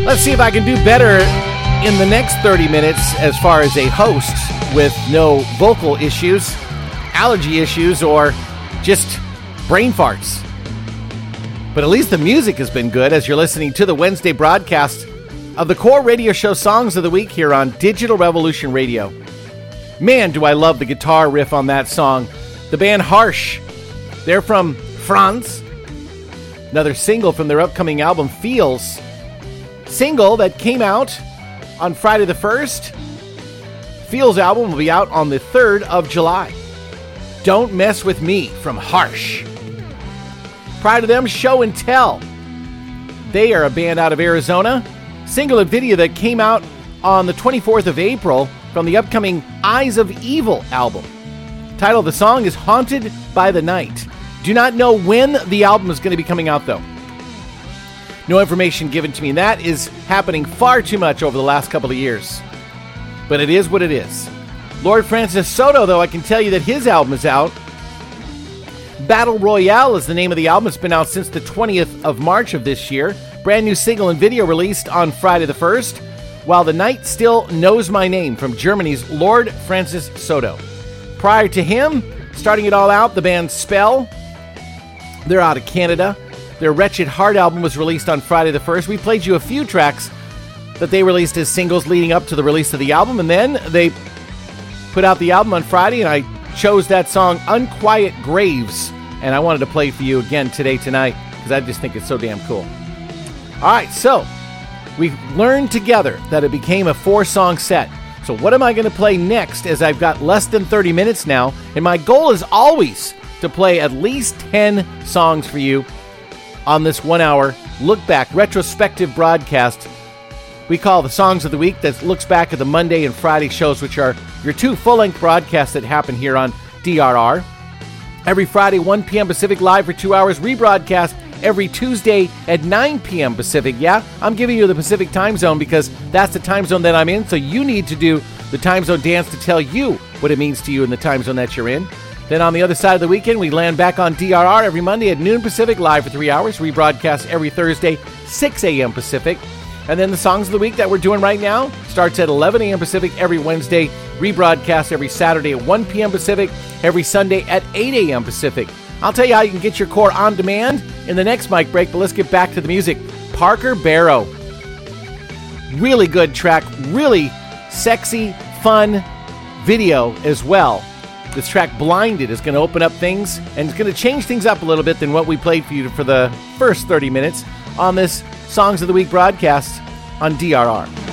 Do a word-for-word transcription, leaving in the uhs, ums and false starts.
Let's see if I can do better in the next thirty minutes as far as a host with no vocal issues, allergy issues, or just brain farts. But at least the music has been good as you're listening to the Wednesday broadcast of the core radio show Songs of the Week here on Digital Revolution Radio. Man, do I love the guitar riff on that song. The band Harsh. They're from France. Another single from their upcoming album, Feels. Single that came out on Friday the first. Feels album will be out on the third of July. Don't Mess With Me from Harsh. Prior to them, Show and Tell. They are a band out of Arizona. Single and video that came out on the twenty-fourth of April from the upcoming Eyes of Evil album. Title of the song is Haunted by the Night. Do not know when the album is going to be coming out, though. No information given to me, and that is happening far too much over the last couple of years. But it is what it is. Lord Francis Soto, though, I can tell you that his album is out. Battle Royale is the name of the album. It's been out since the twentieth of March of this year. Brand new single and video released on Friday the first. While the Night Still Knows My Name from Germany's Lord Francis Soto. Prior to him, starting it all out, the band Spell. They're out of Canada. Their Wretched Heart album was released on Friday the first. We played you a few tracks that they released as singles leading up to the release of the album, and then they put out the album on Friday, and I chose that song, Unquiet Graves, and I wanted to play for you again today, tonight, because I just think it's so damn cool. All right, so we learned together that it became a four-song set. So what am I going to play next, as I've got less than thirty minutes now, and my goal is always to play at least ten songs for you on this one-hour look-back, retrospective broadcast we call the Songs of the Week, that looks back at the Monday and Friday shows, which are your two full-length broadcasts that happen here on D R R. Every Friday, one p.m. Pacific, live for two hours, rebroadcast every Tuesday at nine p.m. Pacific. Yeah, I'm giving you the Pacific time zone because that's the time zone that I'm in, so you need to do the time zone dance to tell you what it means to you in the time zone that you're in. Then on the other side of the weekend, we land back on D R R every Monday at noon Pacific, live for three hours, rebroadcast every Thursday, six a.m. Pacific. And then the Songs of the Week that we're doing right now starts at eleven a.m. Pacific every Wednesday, rebroadcast every Saturday at one p.m. Pacific, every Sunday at eight a.m. Pacific. I'll tell you how you can get your core on demand in the next mic break, but let's get back to the music. Parker Barrow. Really good track, really sexy, fun video as well. This track, Blinded, is going to open up things, and it's going to change things up a little bit than what we played for you for the first thirty minutes on this Songs of the Week broadcast on D R R.